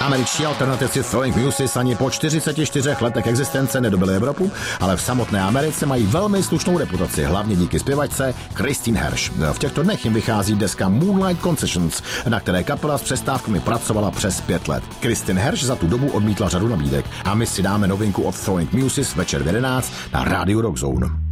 Američtí alternativci Throwing Muses ani po 44 letech existence nedobili Evropu, ale v samotné Americe mají velmi slušnou reputaci, hlavně díky zpěvačce Christine Hersh. V těchto dnech jim vychází deska Moonlight Concessions, na které kapela s přestávkami pracovala přes 5 let. Christine Hersh za tu dobu odmítla řadu nabídek a my si dáme novinku od Throwing Muses večer v 11 na rádiu Rock Zone.